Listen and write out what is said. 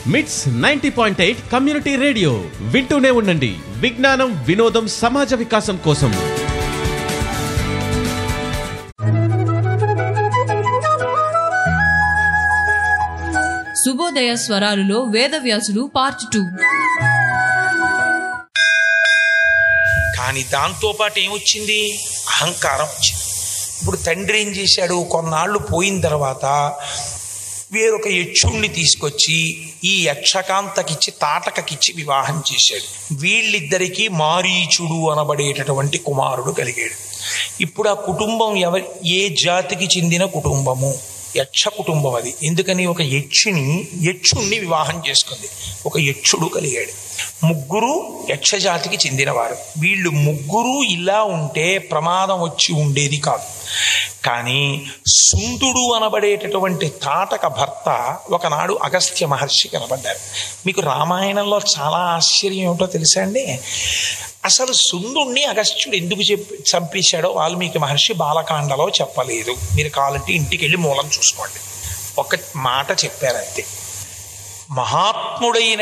మిట్స్ 90.8 community radio వింటూనే ఉండండి. విజ్ఞానం, వినోదం, సమాజ వికాసం కోసం. శుభోదయ స్వరాలులో వేదవ్యాసుడు పార్ట్ 2. కానీ దాంతోపాటు ఏమొచ్చింది? అహంకారం వచ్చింది. ఇప్పుడు తండ్రి ఏం చేశాడు? కొన్నాళ్ళు పోయిన తర్వాత వేరొక యక్షుణ్ణి తీసుకొచ్చి ఈ యక్షకాంతకిచ్చి తాటకకిచ్చి వివాహం చేశాడు. వీళ్ళిద్దరికీ మారీచుడు అనబడేటటువంటి కుమారుడు కలిగాడు. ఇప్పుడు ఆ కుటుంబం ఏ జాతికి చెందిన కుటుంబము? యక్ష కుటుంబం అది. ఎందుకని? ఒక యక్షుణ్ణి వివాహం చేసుకుంది. ఒక యక్షుడు కలిగాడు. ముగ్గురు యక్షజాతికి చెందినవారు. వీళ్ళు ముగ్గురు ఇలా ఉంటే ప్రమాదం వచ్చి ఉండేది కాదు. కానీ సుందుడు అనబడేటటువంటి తాటక భర్త ఒకనాడు అగస్త్య మహర్షి కనబడ్డారు. మీకు రామాయణంలో చాలా ఆశ్చర్యం ఏమిటో తెలుసా అండి? అసలు సుందుణ్ణి అగస్త్యుడు ఎందుకు చంపేశాడో వాల్మీకి మహర్షి బాలకాండలో చెప్పలేదు. మీరు కావాలంటే ఇంటికి వెళ్ళి మూలం చూసుకోండి. ఒక మాట చెప్పారంతే. మహాత్ముడైన